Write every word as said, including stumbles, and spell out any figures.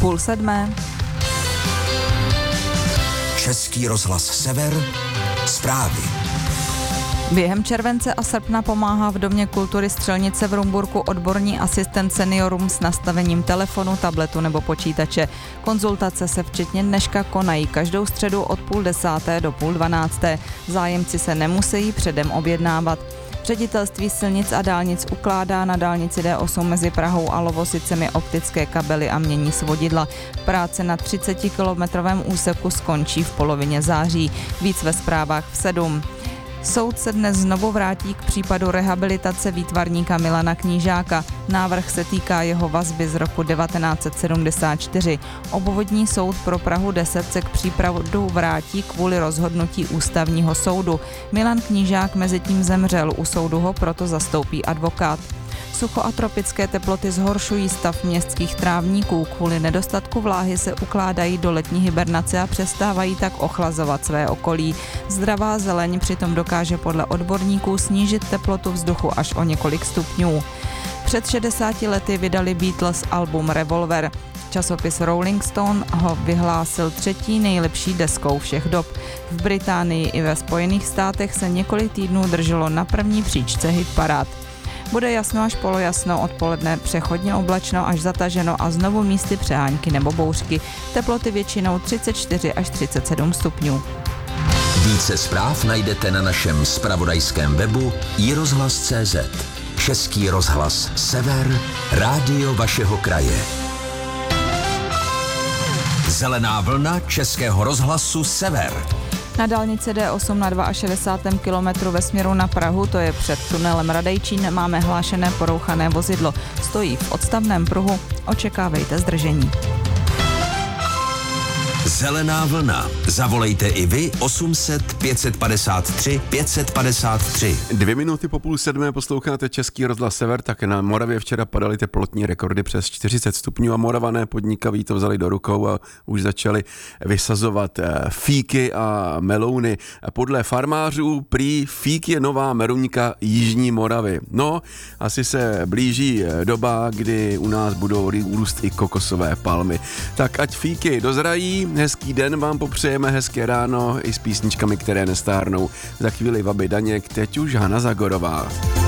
Půl sedmé. Český rozhlas Sever, zprávy. Během července a srpna pomáhá v Domě kultury Střelnice v Rumburku odborný asistent seniorům s nastavením telefonu, tabletu nebo počítače. Konzultace se včetně dneška konají každou středu od půl desáté do půl dvanácté. Zájemci se nemusí předem objednávat. Ředitelství silnic a dálnic ukládá na dálnici D osm mezi Prahou a Lovosicemi optické kabely a mění svodidla. Práce na třicetikilometrovém úseku skončí v polovině září. Víc ve zprávách v sedm. Soud se dnes znovu vrátí k případu rehabilitace výtvarníka Milana Knížáka. Návrh se týká jeho vazby z roku devatenáct set sedmdesát čtyři. Obvodní soud pro Prahu deset se k případu vrátí kvůli rozhodnutí ústavního soudu. Milan Knížák mezitím zemřel, u soudu ho proto zastoupí advokát. Sucho a tropické teploty zhoršují stav městských trávníků. Kvůli nedostatku vláhy se ukládají do letní hibernace a přestávají tak ochlazovat své okolí. Zdravá zeleň přitom dokáže podle odborníků snížit teplotu vzduchu až o několik stupňů. Před šedesáti lety vydali Beatles album Revolver. Časopis Rolling Stone ho vyhlásil třetí nejlepší deskou všech dob. V Británii i ve Spojených státech se několik týdnů drželo na první příčce hitparád. Bude jasno až polojasno, odpoledne přechodně oblačno až zataženo a znovu místy přehánky nebo bouřky. Teploty většinou třicet čtyři až třicet sedm stupňů. Více zpráv najdete na našem zpravodajském webu i rozhlas tečka cé zet. Český rozhlas Sever, rádio vašeho kraje. Zelená vlna Českého rozhlasu Sever. Na dálnici D osm na šedesátém druhém kilometru ve směru na Prahu, to je před tunelem Radejčín, máme hlášené porouchané vozidlo. Stojí v odstavném pruhu, očekávejte zdržení. Zelená vlna. Zavolejte i vy osm set pět set padesát tři pět set padesát tři. Dvě minuty po půl sedmé posloucháte Český rozhlas Sever, tak na Moravě včera padaly teplotní rekordy přes čtyřicet stupňů a Moravané podnikaví to vzali do rukou a už začali vysazovat fíky a melouny. Podle farmářů prý fík je nová meruňka Jižní Moravy. No, asi se blíží doba, kdy u nás budou růst i kokosové palmy. Tak ať fíky dozrají, hezký den vám popřejeme, hezké ráno i s písničkami, které nestárnou. Za chvíli Vaby Daněk, teď už Hana Zagorová.